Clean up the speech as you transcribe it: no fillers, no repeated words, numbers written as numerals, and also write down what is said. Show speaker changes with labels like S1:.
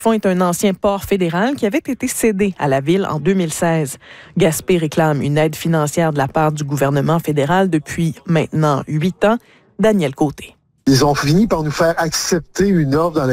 S1: Fond est un ancien port fédéral qui avait été cédé à la ville en 2016. Gaspé réclame une aide financière de la part du gouvernement fédéral depuis maintenant 8 ans. Daniel Côté.
S2: Ils ont fini par nous faire accepter une offre dans